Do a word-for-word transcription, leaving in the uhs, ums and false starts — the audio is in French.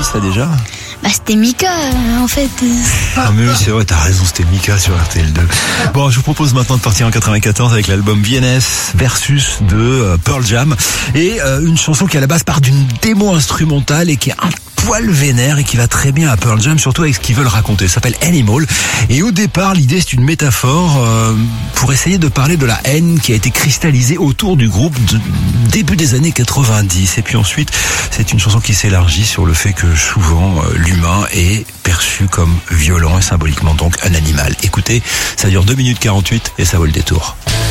ça déjà? Bah c'était Mika euh, en fait. Ah mais oui, c'est vrai, t'as raison, c'était Mika sur R T L deux. Bon, je vous propose maintenant de partir en quatre-vingt-quatorze avec l'album V N S Versus de euh, Pearl Jam. Et euh, une chanson qui à la base part d'une démo instrumentale et qui est un poil vénère et qui va très bien à Pearl Jam, surtout avec ce qu'ils veulent raconter. Ça s'appelle Animal. Et au départ, l'idée c'est une métaphore euh, pour essayer de parler de la haine qui a été cristallisée autour du groupe de début des années quatre-vingt-dix. Et puis ensuite, c'est une chanson qui s'élargit sur le fait que souvent euh, l'humain est perçu comme violent et symboliquement donc un animal. Écoutez, ça dure deux minutes quarante-huit et ça vaut le détour.